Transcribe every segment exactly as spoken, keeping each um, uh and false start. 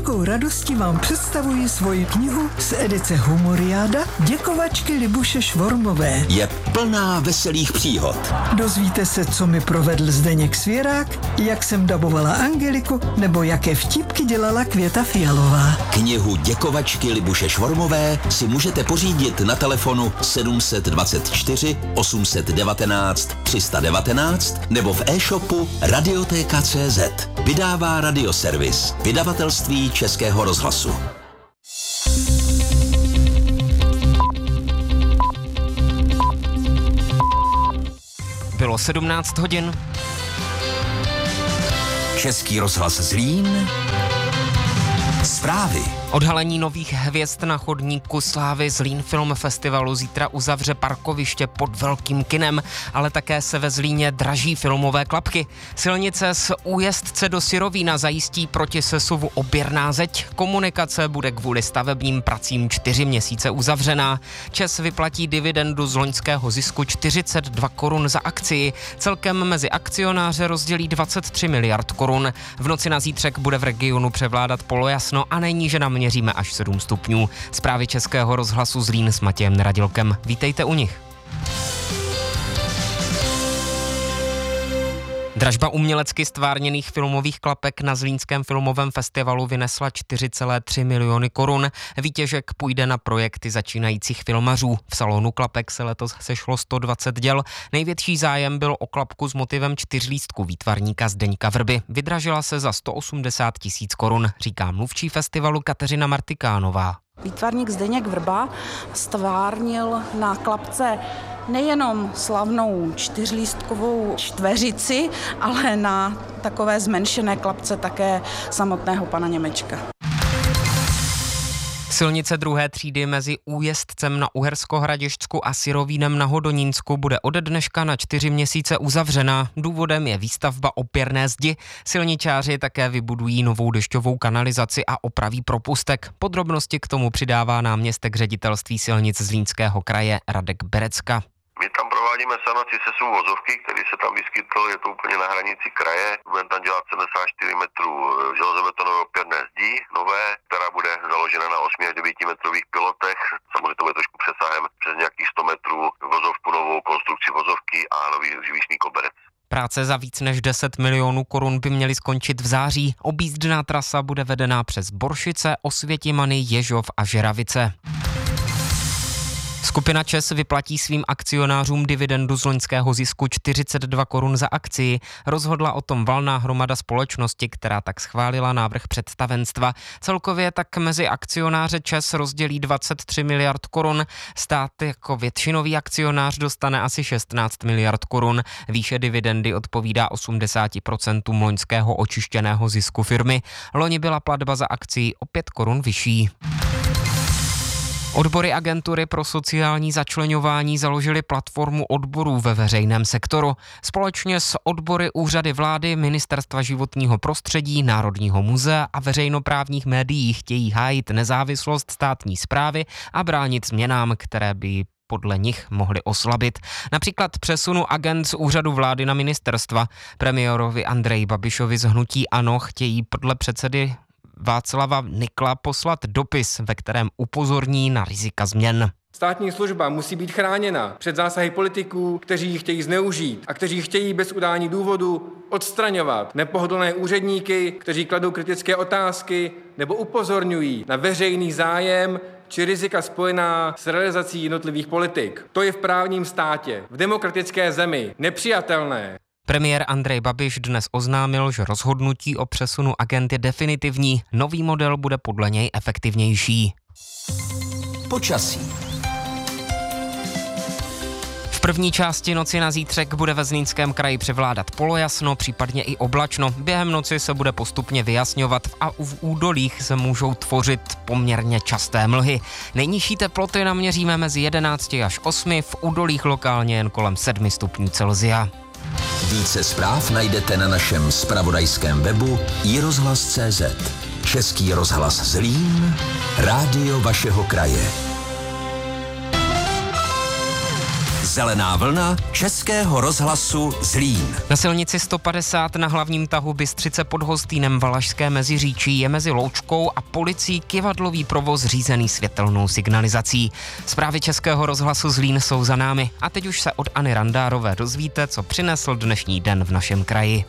velkou radostí vám představuji svoji knihu z edice Humoriáda Děkovačky Libuše Švormové. Je plná veselých příhod. Dozvíte se, co mi provedl Zdeněk Svěrák, jak jsem dabovala Angeliku, nebo jaké vtipky dělala Květa Fialová. Knihu Děkovačky Libuše Švormové si můžete pořídit na telefonu sedm dva čtyři osm jedna devět tři jedna devět nebo v e-shopu Radiotéka tečka cé zet. Vydává Radioservis, vydavatelství Českého rozhlasu. Bylo sedmnáct hodin. Český rozhlas Zlín. Zprávy. Odhalení nových hvězd na chodníku slávy Zlín Film Festivalu zítra uzavře parkoviště pod Velkým kinem, ale také se ve Zlíně draží filmové klapky. Silnice z Újezdce do Syrovína zajistí proti sesuvu oběrná zeď. Komunikace bude kvůli stavebním pracím čtyři měsíce uzavřená. ČEZ vyplatí dividendu z loňského zisku čtyřicet dva korun za akcii. Celkem mezi akcionáře rozdělí dvacet tři miliard korun. V noci na zítřek bude v regionu převládat polojasno a nejníže na měříme až sedm stupňů. Zprávy Českého rozhlasu Zlín s Matějem Neradilkem. Vítejte u nich. Dražba umělecky stvárněných filmových klapek na Zlínském filmovém festivalu vynesla čtyři celé tři miliony korun. Výtěžek půjde na projekty začínajících filmařů. V salonu klapek se letos sešlo sto dvacet děl. Největší zájem byl o klapku s motivem čtyřlístku výtvarníka Zdeňka Vrby. Vydražila se za sto osmdesát tisíc korun, říká mluvčí festivalu Kateřina Martikánová. Výtvarník Zdeněk Vrba stvárnil na klapce nejenom slavnou čtyřlístkovou čtveřici, ale na takové zmenšené klapce také samotného pana Němečka. Silnice druhé třídy mezi Újezdcem na Uhersko-Hradišťsku a Syrovínem na Hodonínsku bude ode dneška na čtyři měsíce uzavřená. Důvodem je výstavba opěrné zdi. Silničáři také vybudují novou dešťovou kanalizaci a opraví propustek. Podrobnosti k tomu přidává náměstek ředitelství silnic Zlínského kraje Radek Berecka. My tam provádíme sanaci sesuvu vozovky, který se tam vyskytl, je to úplně na hranici kraje. Budeme tam dělat sedmdesát čtyři metrů železobetonové opěrné zdi, nové, která bude založena na osmi až devíti metrových pilotech. Samozřejmě to bude trošku přesahem přes nějakých sto metrů vozovku, novou konstrukci vozovky a nový živíšný koberec. Práce za víc než deset milionů korun by měly skončit v září. Objízdná trasa bude vedená přes Boršice, Osvětimany, Ježov a Žeravice. Skupina ČEZ vyplatí svým akcionářům dividendu z loňského zisku čtyřicet dva korun za akcii. Rozhodla o tom valná hromada společnosti, která tak schválila návrh představenstva. Celkově tak mezi akcionáře ČEZ rozdělí dvacet tři miliard korun. Stát jako většinový akcionář dostane asi šestnáct miliard korun. Výše dividendy odpovídá osmdesát procent loňského očištěného zisku firmy. Loni byla platba za akcii o pět korun vyšší. Odbory agentury pro sociální začleňování založily platformu odborů ve veřejném sektoru. Společně s odbory úřady vlády, Ministerstva životního prostředí, Národního muzea a veřejnoprávních médií chtějí hájit nezávislost státní správy a bránit změnám, které by podle nich mohly oslabit. Například přesunu agent z úřadu vlády na ministerstva. Premiérovi Andreji Babišovi z hnutí ANO chtějí podle předsedy Václava Nykla poslat dopis, ve kterém upozorní na rizika změn. Státní služba musí být chráněna před zásahy politiků, kteří ji chtějí zneužít a kteří chtějí bez udání důvodu odstraňovat nepohodlné úředníky, kteří kladou kritické otázky nebo upozorňují na veřejný zájem či rizika spojená s realizací jednotlivých politik. To je v právním státě, v demokratické zemi nepřijatelné. Premiér Andrej Babiš dnes oznámil, že rozhodnutí o přesunu agent je definitivní. Nový model bude podle něj efektivnější. Počasí. V první části noci na zítřek bude ve Zlínském kraji převládat polojasno, případně i oblačno. Během noci se bude postupně vyjasňovat a v údolích se můžou tvořit poměrně časté mlhy. Nejnižší teploty naměříme mezi jedenácti až osmi, v údolích lokálně jen kolem sedmi stupňů Celsia. Více zpráv najdete na našem zpravodajském webu i rozhlas tečka cé zet. Český rozhlas Zlín, rádio vašeho kraje. Zelená vlna Českého rozhlasu Zlín. Na silnici sto padesát na hlavním tahu Bystřice pod Hostýnem Valašské Meziříčí je mezi Loučkou a policií kyvadlový provoz řízený světelnou signalizací. Zprávy Českého rozhlasu Zlín jsou za námi a teď už se od Anny Randárové dozvíte, co přinesl dnešní den v našem kraji.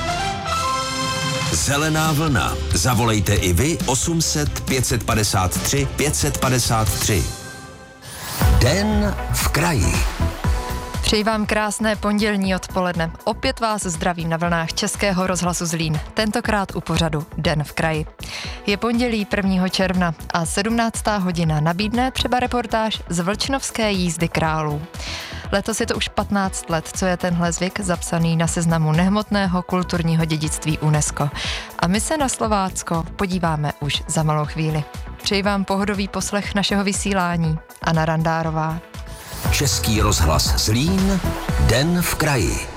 Zelená vlna. Zavolejte i vy osm set pět padesát tři pět padesát tři. Den v kraji. Přeji vám krásné pondělní odpoledne. Opět vás zdravím na vlnách Českého rozhlasu Zlín, tentokrát u pořadu Den v kraji. Je pondělí prvního června a sedmnáctá hodina nabídne třeba reportáž z vlčnovské jízdy králů. Letos je to už patnáct let, co je tenhle zvyk zapsaný na seznamu nehmotného kulturního dědictví UNESCO. A my se na Slovácko podíváme už za malou chvíli. Přeji vám pohodový poslech našeho vysílání. Anna Randárová. Český rozhlas Zlín, Den v kraji.